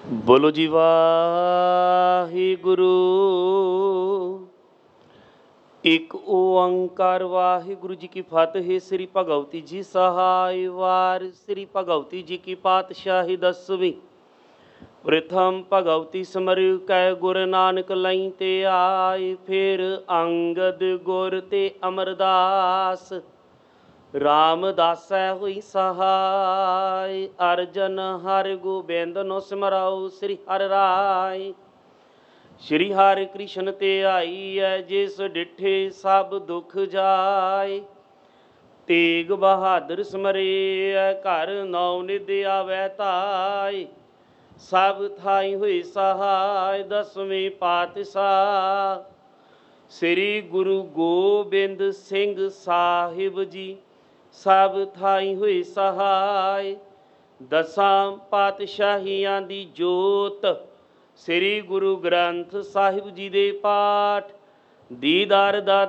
ਬੋਲੋ ਜੀ ਵਾਹਿਗੁਰੂ। ਇੱਕ ਓੰਕਾਰ ਵਾਹਿਗੁਰੂ ਜੀ ਕੀ ਫਤਿਹ। ਸ੍ਰੀ ਭਗਵਤੀ ਜੀ ਸਹਾਇ ਵਾਰ। ਸ੍ਰੀ ਭਗਵਤੀ ਜੀ ਕੀ ਪਾਤਸ਼ਾਹੀ ਦਸਵੀਂ। ਪ੍ਰਥਮ ਭਗਵਤੀ ਸਿਮਰਿ ਕੈ ਗੁਰ ਨਾਨਕ ਲਈ ਤੇ ਆਏ। ਫਿਰ ਅੰਗਦ ਗੁਰ ਤੇ ਅਮਰਦਾਸ ਰਾਮਦਾਸੈ ਹੋਈ ਸਹਾਇ। ਅਰਜਨ ਹਰਿ ਗੋਬਿੰਦ ਨੋ ਸਿਮਰਾਉ ਸ੍ਰੀ ਹਰਿ ਰਾਇ। ਸ਼੍ਰੀ ਹਰਿ ਕ੍ਰਿਸ਼ਨ ਤੇ ਆਈਐ ਜਿਸ ਡਿਠੇ ਸਭ ਦੁਖ ਜਾਏ। ਤੇਗ ਬਹਾਦਰ ਸਿਮਰਿਐ ਘਰ ਨੌ ਨਿਧ ਆਵੈ ਧਾਇ। ਸਭ ਥਾਈ ਹੋਈ ਸਹਾਇ ਦਸਵੇਂ ਪਾਤਸ਼ਾਹ ਸ੍ਰੀ ਗੁਰੂ ਗੋਬਿੰਦ ਸਿੰਘ ਸਾਹਿਬ ਜੀ। ਸਭ ਥਾਈ ਹੋਈ ਸਹਾਇ ਦਸਾਂ ਪਾਤਸ਼ਾਹੀਆਂ ਦੀ ਜੋਤ। ਸ੍ਰੀ ਗੁਰੂ ਗ੍ਰੰਥ ਸਾਹਿਬ ਜੀ ਦੇ ਪਾਠ ਦੀਦਾਰ ਦਾ